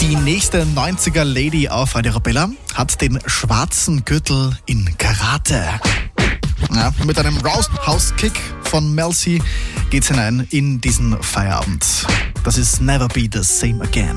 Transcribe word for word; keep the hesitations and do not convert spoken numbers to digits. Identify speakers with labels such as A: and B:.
A: Die nächste neunziger-Lady auf Radio Arabella hat den schwarzen Gürtel in Karate. Ja, mit einem Roundhouse-Kick von Mel C geht's hinein in diesen Feierabend. Das ist Never Be the Same Again.